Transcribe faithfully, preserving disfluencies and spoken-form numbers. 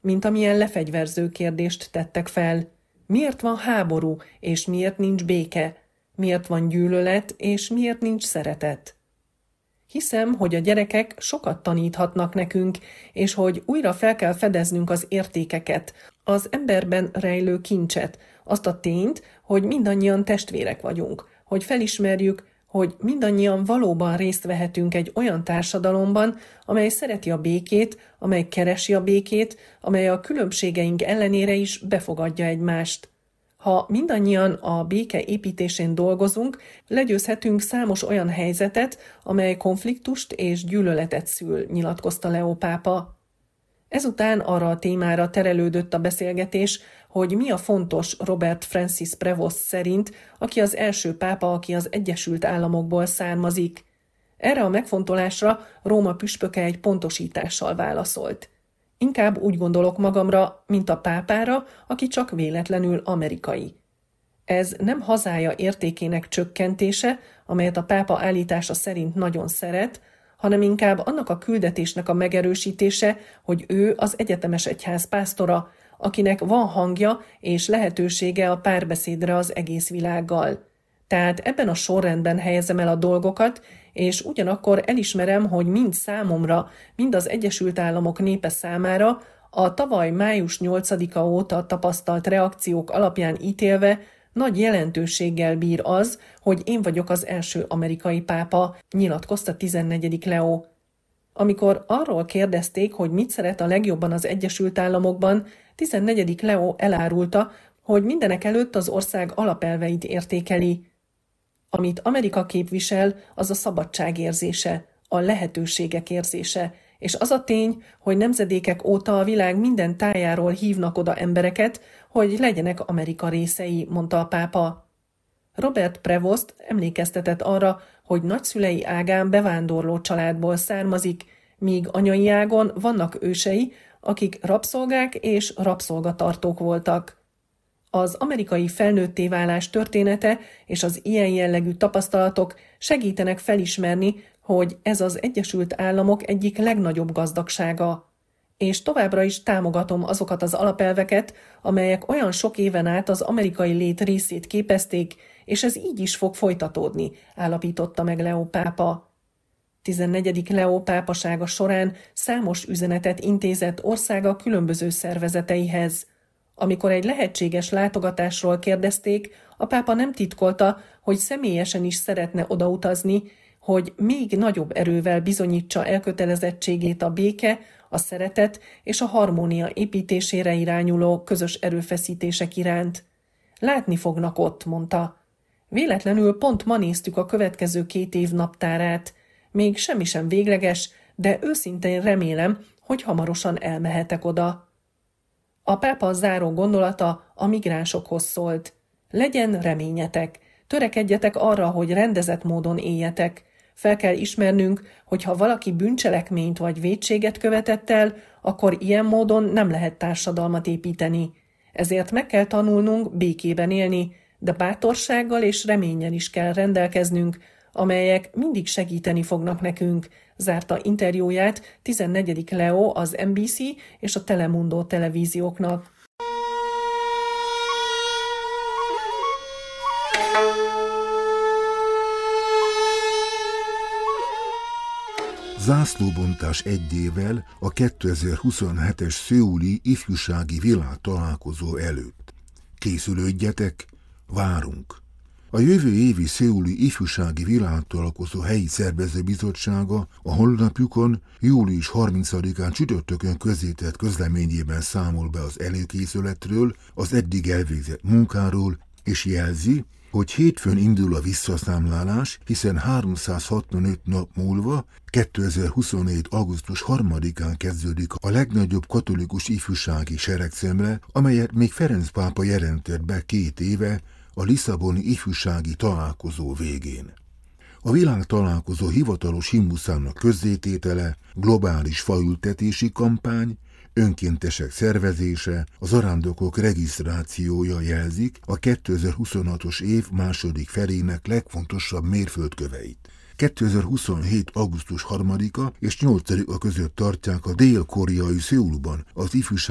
mint amilyen lefegyverző kérdést tettek fel. Miért van háború, és miért nincs béke? Miért van gyűlölet, és miért nincs szeretet? Hiszem, hogy a gyerekek sokat taníthatnak nekünk, és hogy újra fel kell fedeznünk az értékeket, az emberben rejlő kincset, azt a tényt, hogy mindannyian testvérek vagyunk, hogy felismerjük, hogy mindannyian valóban részt vehetünk egy olyan társadalomban, amely szereti a békét, amely keresi a békét, amely a különbségeink ellenére is befogadja egymást. Ha mindannyian a béke építésén dolgozunk, legyőzhetünk számos olyan helyzetet, amely konfliktust és gyűlöletet szül, nyilatkozta Leó pápa. Ezután arra a témára terelődött a beszélgetés, hogy mi a fontos Robert Francis Prevost szerint, aki az első pápa, aki az Egyesült Államokból származik. Erre a megfontolásra Róma püspöke egy pontosítással válaszolt. Inkább úgy gondolok magamra, mint a pápára, aki csak véletlenül amerikai. Ez nem hazája értékének csökkentése, amelyet a pápa állítása szerint nagyon szeret, hanem inkább annak a küldetésnek a megerősítése, hogy ő az egyetemes egyház pásztora, akinek van hangja és lehetősége a párbeszédre az egész világgal. Tehát ebben a sorrendben helyezem el a dolgokat, és ugyanakkor elismerem, hogy mind számomra, mind az Egyesült Államok népe számára a tavaly május nyolcadika óta tapasztalt reakciók alapján ítélve nagy jelentőséggel bír az, hogy én vagyok az első amerikai pápa, nyilatkozta tizennegyedik Leó. Amikor arról kérdezték, hogy mit szeret a legjobban az Egyesült Államokban, tizennegyedik Leó elárulta, hogy mindenek előtt az ország alapelveit értékeli. Amit Amerika képvisel, az a szabadság érzése, a lehetőségek érzése, és az a tény, hogy nemzedékek óta a világ minden tájáról hívnak oda embereket, hogy legyenek Amerika részei, mondta a pápa. Robert Prevost emlékeztetett arra, hogy nagyszülei ágán bevándorló családból származik, míg anyai ágon vannak ősei, akik rabszolgák és rabszolgatartók voltak. Az amerikai felnőtté válás története és az ilyen jellegű tapasztalatok segítenek felismerni, hogy ez az Egyesült Államok egyik legnagyobb gazdagsága. És továbbra is támogatom azokat az alapelveket, amelyek olyan sok éven át az amerikai lét részét képezték, és ez így is fog folytatódni, állapította meg Leó pápa. tizennegyedik Leó pápasága során számos üzenetet intézett országa különböző szervezeteihez. Amikor egy lehetséges látogatásról kérdezték, a pápa nem titkolta, hogy személyesen is szeretne odautazni, hogy még nagyobb erővel bizonyítsa elkötelezettségét a béke, a szeretet és a harmónia építésére irányuló közös erőfeszítések iránt. Látni fognak ott, mondta. Véletlenül pont ma néztük a következő két év naptárát. Még semmi sem végleges, de őszintén remélem, hogy hamarosan elmehetek oda. A pápa záró gondolata a migránsokhoz szólt. Legyen reményetek, törekedjetek arra, hogy rendezett módon éljetek. Fel kell ismernünk, hogy ha valaki bűncselekményt vagy vétséget követett el, akkor ilyen módon nem lehet társadalmat építeni. Ezért meg kell tanulnunk békében élni, de bátorsággal és reménnyel is kell rendelkeznünk, amelyek mindig segíteni fognak nekünk, zárta interjúját tizennegyedik Leó az en bé cé és a Telemundo televízióknak. Zászlóbontás egy évvel a kétezer-huszonhetes szöuli ifjúsági világtalálkozó előtt. Készülődjetek, várunk! A jövő évi szöuli ifjúsági világtalálkozó helyi szervezőbizottsága a honlapjukon július harmincadikán csütörtökön közzétett közleményében számol be az előkészületről, az eddig elvégzett munkáról, és jelzi, hogy hétfőn indul a visszaszámlálás, hiszen háromszázhatvanöt nap múlva, kétezer-huszonhét. augusztus harmadikán kezdődik a legnagyobb katolikus ifjúsági seregszemle, amelyet még Ferenc pápa jelentett be két éve a lisszaboni ifjúsági találkozó végén. A világtalálkozó hivatalos himnuszának közzététele, globális faültetési kampány, önkéntesek szervezése, az zarándokok regisztrációja jelzik a kétezer-huszonhatos év második felének legfontosabb mérföldköveit. kétezer-huszonhét. augusztus harmadika és nyolcadika között tartják a dél-koreai Szöulban az ifjúság